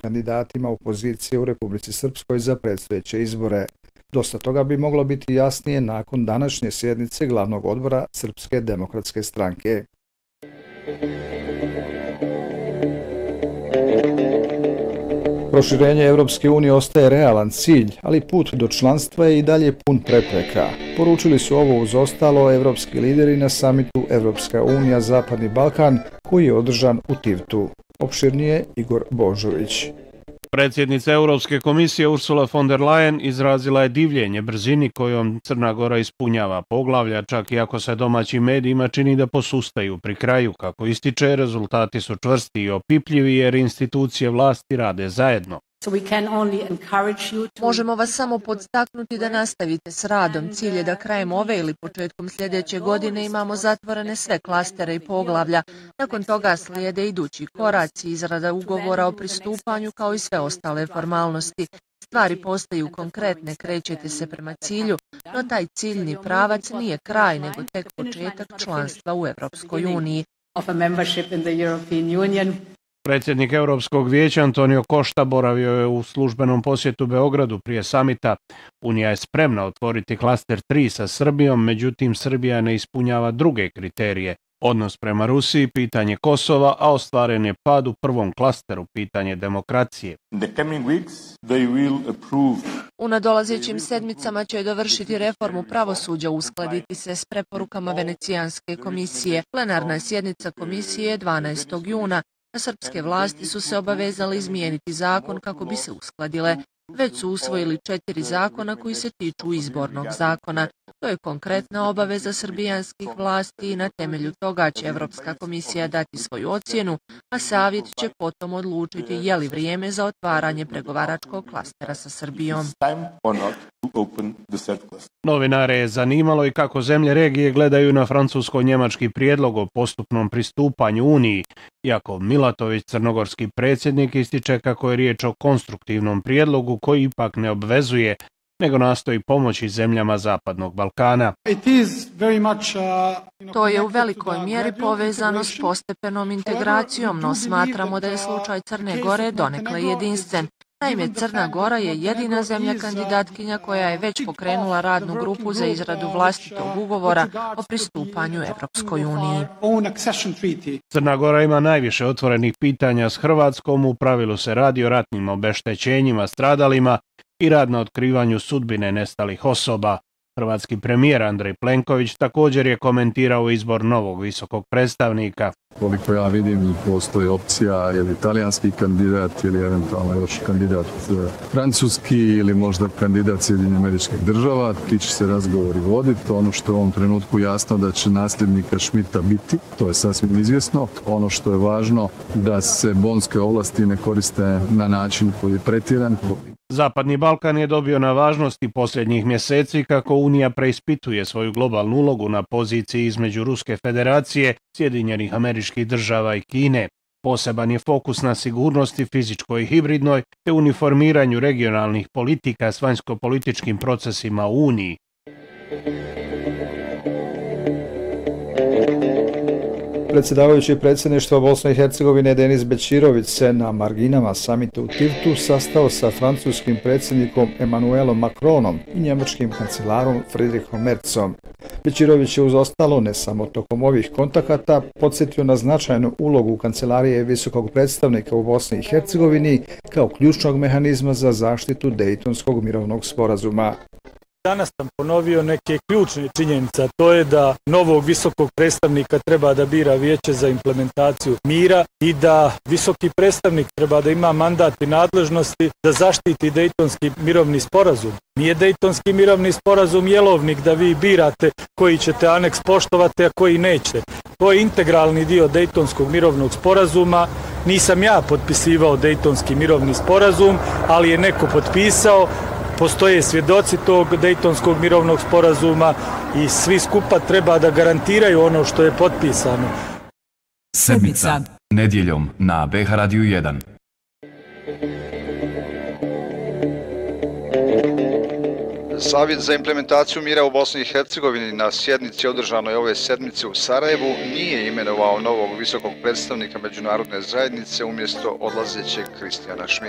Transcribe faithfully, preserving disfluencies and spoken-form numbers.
kandidatima opozicije u Republici Srpskoj za predstojeće izbore. Dosta toga bi moglo biti jasnije nakon današnje sjednice glavnog odbora Srpske demokratske stranke. Proširenje Evropske unije ostaje realan cilj, ali put do članstva je i dalje pun prepreka. Poručili su ovo uz ostalo evropski lideri na samitu Evropska unija Zapadni Balkan koji je održan u Tivtu. Opširnije Igor Božović. Predsjednica Europske komisije Ursula von der Leyen izrazila je divljenje brzini kojom Crna Gora ispunjava poglavlja, čak i ako se domaćim medijima čini da posustaju pri kraju. Kako ističe, rezultati su čvrsti i opipljivi jer institucije vlasti rade zajedno. Možemo vas samo podstaknuti da nastavite s radom. Cilj je da krajem ove ili početkom sljedeće godine imamo zatvorene sve klastere i poglavlja. Nakon toga slijede idući koraci, izrada ugovora o pristupanju kao i sve ostale formalnosti. Stvari postaju konkretne, krećete se prema cilju, no taj ciljni pravac nije kraj, nego tek početak članstva u Europskoj uniji. Predsjednik Europskog vijeća Antonio Costa boravio je u službenom posjetu Beogradu prije samita. Unija je spremna otvoriti klaster tri sa Srbijom, međutim Srbija ne ispunjava druge kriterije. Odnos prema Rusiji, pitanje Kosova, a ostvaren je pad u prvom klasteru, pitanje demokracije. U nadolazećim sedmicama će dovršiti reformu pravosuđa, uskladiti se s preporukama Venecijanske komisije. Plenarna sjednica komisije je dvanaestog juna. A srpske vlasti su se obavezale izmijeniti zakon kako bi se uskladile. Već su usvojili četiri zakona koji se tiču izbornog zakona. To je konkretna obaveza srbijanskih vlasti i na temelju toga će Evropska komisija dati svoju ocjenu, a savjet će potom odlučiti je li vrijeme za otvaranje pregovaračkog klastera sa Srbijom. Novinare je zanimalo i kako zemlje regije gledaju na francusko-njemački prijedlog o postupnom pristupanju Uniji. Jakov Milatović, crnogorski predsjednik, ističe kako je riječ o konstruktivnom prijedlogu koji ipak ne obvezuje, nego nastoji pomoći zemljama Zapadnog Balkana. To je u velikoj mjeri povezano s postepenom integracijom, no smatramo da je slučaj Crne Gore donekle jedinstven. Naime, Crna Gora je jedina zemlja kandidatkinja koja je već pokrenula radnu grupu za izradu vlastitog ugovora o pristupanju Evropskoj uniji. Crna Gora ima najviše otvorenih pitanja s Hrvatskom, u pravilu se radi o ratnim obeštećenjima stradalima i rad na otkrivanju sudbine nestalih osoba. Hrvatski premijer Andrej Plenković također je komentirao izbor novog visokog predstavnika. Koliko ja vidim, postoji opcija ili italijanski kandidat ili eventualno još kandidat francuski ili možda kandidat Sjedinjenih Američkih Država. Ti će se razgovori voditi. Ono što je u ovom trenutku jasno da će nasljednika Schmidta biti, to je sasvim izvjesno. Ono što je važno da se bonske ovlasti ne koriste na način koji je pretjeran. Zapadni Balkan je dobio na važnosti posljednjih mjeseci kako Unija preispituje svoju globalnu ulogu na poziciji između Ruske federacije, Sjedinjenih Američkih Država i Kine. Poseban je fokus na sigurnosti fizičkoj i hibridnoj te uniformiranju regionalnih politika s vanjsko-političkim procesima u Uniji. Predsjedavajući predsjedništva Bosne i Hercegovine Denis Bećirović se na marginama samita u Tivtu sastao sa francuskim predsjednikom Emmanuelom Macronom i njemačkim kancelarom Friedrichom Merzom. Bećirović je uz ostalo ne samo tokom ovih kontakata podsjetio na značajnu ulogu kancelarije visokog predstavnika u Bosni i Hercegovini kao ključnog mehanizma za zaštitu Dejtonskog mirovnog sporazuma. Danas sam ponovio neke ključne činjenice, to je da novog visokog predstavnika treba da bira Vijeće za implementaciju mira i da visoki predstavnik treba da ima mandat i nadležnosti da zaštiti Dejtonski mirovni sporazum. Nije Dejtonski mirovni sporazum jelovnik da vi birate koji ćete aneks poštovati, a koji nećete. To je integralni dio Dejtonskog mirovnog sporazuma. Nisam ja potpisivao Dejtonski mirovni sporazum, ali je neko potpisao. Postoje svjedoci tog Dejtonskog mirovnog sporazuma i svi skupa treba da garantiraju ono što je potpisano. Sedmica, nedjeljom na B H Radiju jedan. Savjet za implementaciju mira u Bosni i Hercegovini na sjednici održanoj ove sedmice u Sarajevu nije imenovao novog visokog predstavnika međunarodne zajednice umjesto odlazećeg Kristijana Schmidta.